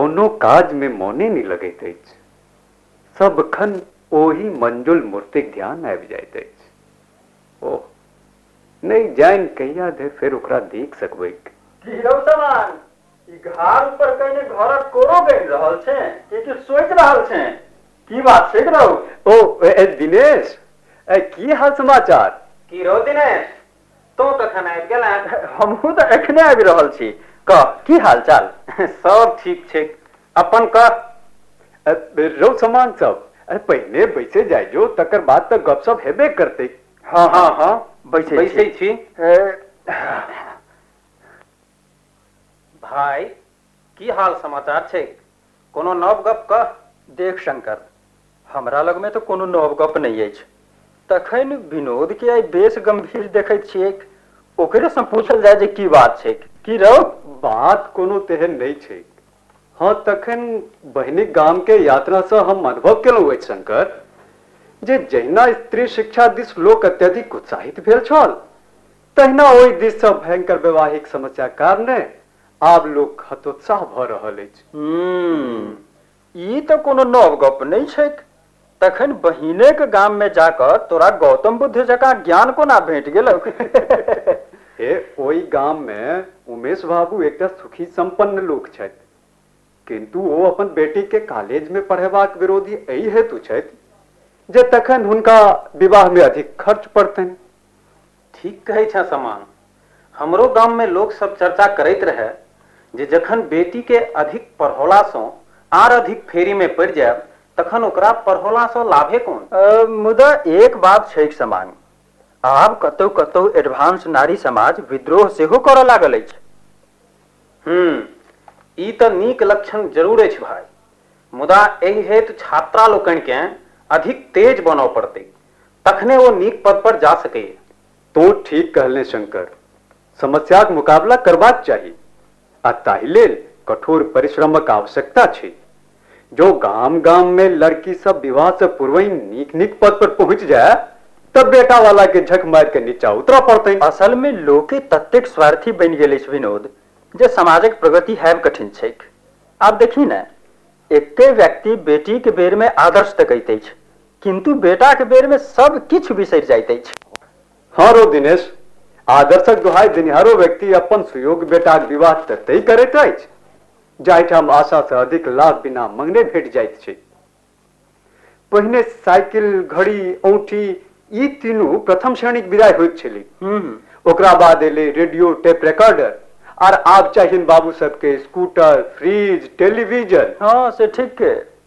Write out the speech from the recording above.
कोनो काज में मोने नहीं लगैत अछि। सब खन ओही मंजुल मूर्तिक ध्यान आबि जाइत अछि। ओह, नहीं जान कहिया दे फिर ओकरा देख सकबै। की रौ समान, ई घाड़ ऊपर कने घरक कोरो गड़ रहल छै कि सोचि रहल छै? की बात छै रौ? ओ दिनेश, की हाल समाचार? की रौ दिनेश, तो कखन आबि गेला? हमहू तऽ एखने आबि रहल छी। कह, की हाल चाल? सब ठीक छै, अपन कह। रौ समान सब, पहिने बैसे जाय जो, तकर बाद तऽ गपशप हेबे करतै। हाँ हाँ हाँ, बैसे छी। भाई, की हाल समाचार छै? कोनो नव गप कह। देख शंकर, हमरा लग में तो कोनो नव गप नहीं अछि। तखन विनोद के आई बेस गंभीर देखैत छियैक। ओकरे से पूछल जाय जे की बात छै। की रौ? बात कोनो तेहन नहीं छै। हाँ, तखन बहिनीक गाम के यात्रा से हम अनुभव केलहुँ अछि शंकर, जे जहिना स्त्री शिक्षा दिस लोक अत्यधिक उत्साहित भेल छल, तहिना ओहि दिस से भयंकर वैवाहिक समस्या कारणे आब लोक हतोत्साह भ रहल अछि। ई तो कोनो नव गप नहीं छै। तखन बहिने के गाम में जाकर तोरा गौतम बुद्ध जकाँ ज्ञान कोना भेट गेलौ? हे, ओहि गाम में उमेश बाबू एकटा सुखी संपन्न लोक छथि, किंतु ओ अपन बेटी के कॉलेज में पढ़ेबाक विरोधी एहि हेतु छथि जे तखन हुनका विवाह में अधिक खर्च पड़तनि। ठीक कहै छ समान। हमरो गाम में लोक सब चर्चा करैत रहे जे जखन बेटी के अधिक पढ़ौला से आर अधिक फेरी में पड़ जाए, तखन ओकरा पढ़ौला से लाभे कोन? मुदा एक बात छै समान, आब कतौ कतौ एडवांस नारी समाज विद्रोह सेहो करऽ लागल अछि। ई तऽ नीक लक्षण जरूर अछि भाई। मुदा एहि हेतु छात्रा लोकनि के अधिक तेज बनऽ पड़तै, तखने वो नीक पद पर जा सकैए। तो ठीक कहले शंकर, समस्याक मुकाबला करबाक चाही, आ ताहि लेल कठोर परिश्रमक आवश्यकता छै। जो गाम गाम में लड़की सब विवाह से पूर्व ही नीक नीक पद पर पहुंच जाए, तब बेटा वाला के झक मार के नीचा उतरा पड़ते। असल में लोके तत्तेक स्वार्थी बन गेल अछि विनोद, जे समाजक प्रगति हैब कठिन छै। आप देखी न, एके व्यक्ति बेटी के बेर में आदर्श तकैत अछि, किंतु बेटा के बेर में सब किछु बिसरि जाइत अछि। हाँ रो दिनेश, आदर्शक दुहाई देनिहारो व्यक्ति अपन सुयोग बेटाक विवाह ततै करैत अछि जाहिठाम आशा से अधिक लाभ बिना मंगने भेट जाइत छै। पहिने साइकिल, घड़ी, औंठी ई तीनू प्रथम श्रेणीक विदाई होइत छलै। ओकरा बाद एले रेडियो, टेप रिकॉर्डर, और आब चाहिए बाबू सबके स्कूटर, फ्रिज, टेलीविजन। हाँ से ठीक के।